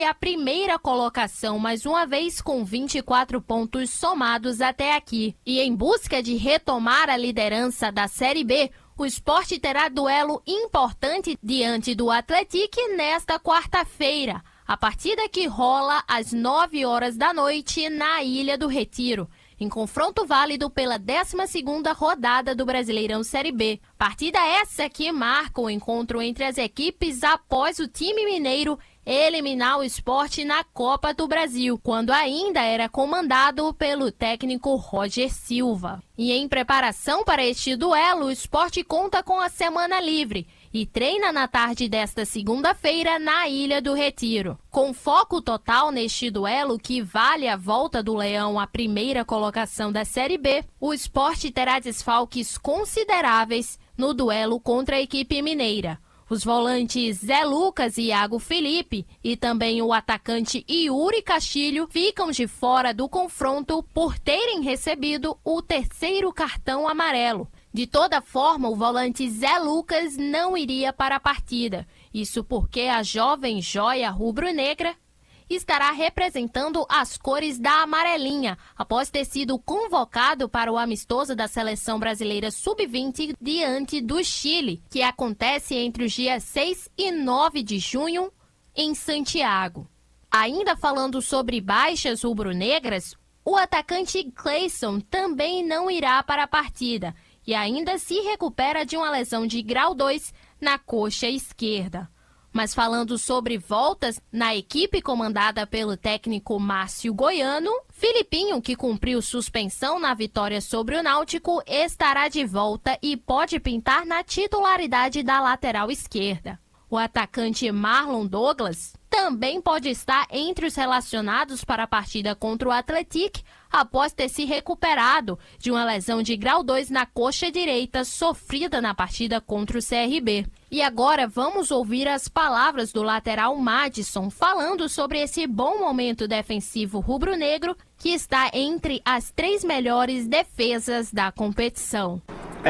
a primeira colocação, mais uma vez com 24 pontos somados até aqui. E em busca de retomar a liderança da Série B, o Sport terá duelo importante diante do Atlético nesta quarta-feira. A partida que rola às 9 horas da noite na Ilha do Retiro, em confronto válido pela 12ª rodada do Brasileirão Série B. Partida essa que marca o encontro entre as equipes após o time mineiro eliminar o Sport na Copa do Brasil, quando ainda era comandado pelo técnico Roger Silva. E em preparação para este duelo, o Sport conta com a semana livre e treina na tarde desta segunda-feira na Ilha do Retiro. Com foco total neste duelo que vale a volta do Leão à primeira colocação da Série B, o Sport terá desfalques consideráveis no duelo contra a equipe mineira. Os volantes Zé Lucas e Iago Felipe e também o atacante Yuri Castilho ficam de fora do confronto por terem recebido o 3º cartão amarelo. De toda forma, o volante Zé Lucas não iria para a partida. Isso porque a jovem joia rubro-negra estará representando as cores da amarelinha, após ter sido convocado para o amistoso da Seleção Brasileira Sub-20 diante do Chile, que acontece entre os dias 6 e 9 de junho em Santiago. Ainda falando sobre baixas rubro-negras, o atacante Cleison também não irá para a partida e ainda se recupera de uma lesão de grau 2 na coxa esquerda. Mas falando sobre voltas na equipe comandada pelo técnico Márcio Goiano, Filipinho, que cumpriu suspensão na vitória sobre o Náutico, estará de volta e pode pintar na titularidade da lateral esquerda. O atacante Marlon Douglas também pode estar entre os relacionados para a partida contra o Atlético, após ter se recuperado de uma lesão de grau 2 na coxa direita sofrida na partida contra o CRB. E agora vamos ouvir as palavras do lateral Madison falando sobre esse bom momento defensivo rubro-negro que está entre as 3 melhores defesas da competição.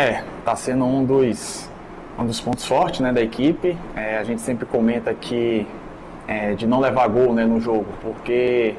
Tá sendo um dos pontos fortes, né, da equipe. A gente sempre comenta que de não levar gol, né, no jogo, porque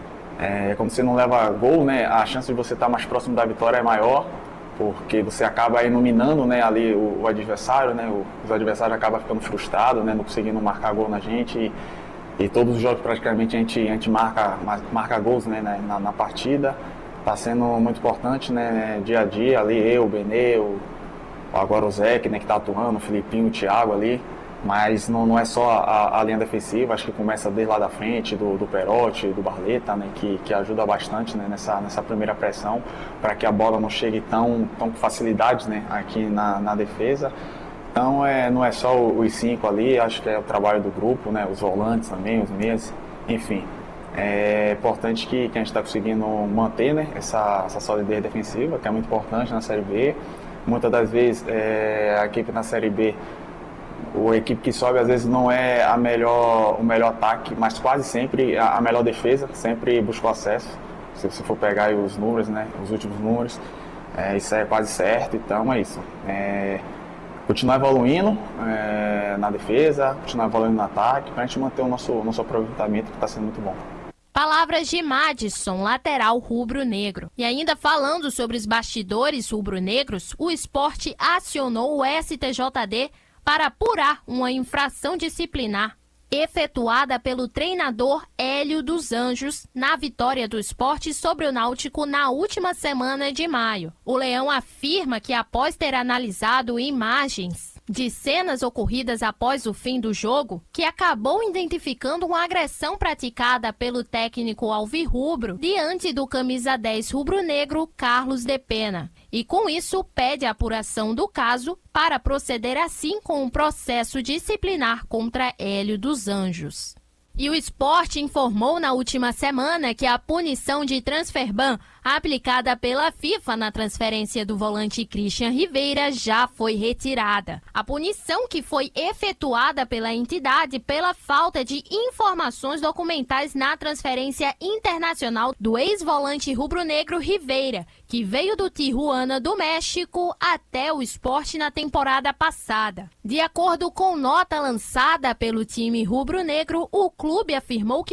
quando você não leva gol, né, a chance de você estar mais próximo da vitória é maior, porque você acaba iluminando, né, ali o adversário, né, os adversários acabam ficando frustrados, né, não conseguindo marcar gol na gente, e todos os jogos praticamente a gente marca gols, né, na partida. Está sendo muito importante, né, dia a dia, ali eu, o Benê, agora o Zé, né, que está atuando, o Filipinho, o Thiago ali. Mas não é só a linha defensiva, acho que começa desde lá da frente, do Perotti, do Barleta, né, que ajuda bastante, né, nessa primeira pressão, para que a bola não chegue tão com facilidade, né, aqui na defesa. Então não é só os 5 ali, acho que é o trabalho do grupo, né, os volantes também, os meias, enfim. É importante que a gente está conseguindo manter, né, essa solidez defensiva, que é muito importante na Série B. Muitas das vezes a equipe na Série B, a equipe que sobe às vezes não é o melhor ataque, mas quase sempre a melhor defesa, sempre buscou acesso. Se você for pegar aí os números, né, os últimos números, isso é quase certo, então é isso. Continuar evoluindo na defesa, continuar evoluindo no ataque, para a gente manter o nosso aproveitamento, que está sendo muito bom. Palavras de Madison, lateral rubro-negro. E ainda falando sobre os bastidores rubro-negros, o Sport acionou o STJD para apurar uma infração disciplinar efetuada pelo treinador Hélio dos Anjos na vitória do Sport sobre o Náutico na última semana de maio. O Leão afirma que, após ter analisado imagens de cenas ocorridas após o fim do jogo, que acabou identificando uma agressão praticada pelo técnico alvirrubro diante do camisa 10 rubro-negro Carlos de Pena. E com isso pede a apuração do caso para proceder assim com um processo disciplinar contra Hélio dos Anjos. E o Sport informou na última semana que a punição de transfer ban aplicada pela FIFA na transferência do volante Christian Rivera já foi retirada. A punição que foi efetuada pela entidade pela falta de informações documentais na transferência internacional do ex-volante rubro-negro Rivera, que veio do Tijuana do México até o Sport na temporada passada. De acordo com nota lançada pelo time rubro-negro, o clube afirmou que